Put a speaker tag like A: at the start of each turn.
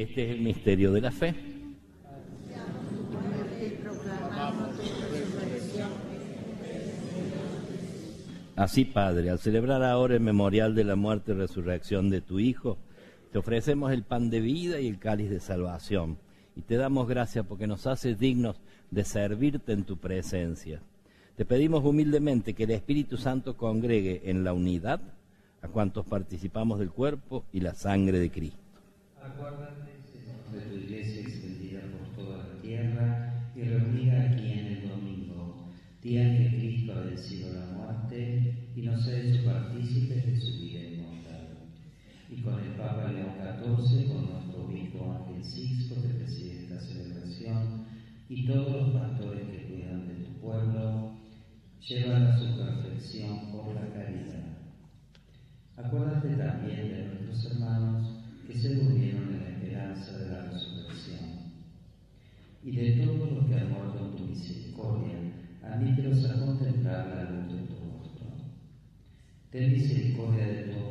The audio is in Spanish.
A: Este es el misterio de la fe. Así, Padre, al celebrar ahora el memorial de la muerte y resurrección de tu Hijo, te ofrecemos el pan de vida y el cáliz de salvación, y te damos gracias porque nos haces dignos de servirte en tu presencia. Te pedimos humildemente que el Espíritu Santo congregue en la unidad a cuantos participamos del cuerpo y la sangre de Cristo.
B: Acuérdate, Señor, de tu iglesia extendida por toda la tierra y reunida aquí en el domingo, día en que Cristo ha vencido la muerte y nos ha hecho partícipes de su vida inmortal. Y con el Papa León XIV, con nuestro obispo Ángel Sixto, que preside esta celebración, y todos los pastores que cuidan de tu pueblo, llevan a su perfección por la caridad. Acuérdate también de nuestros hermanos que se durmieron en la esperanza de la resurrección. Y de todos los que han muerto en tu misericordia, admítelos a contemplar la luz de tu rostro. Ten misericordia de todos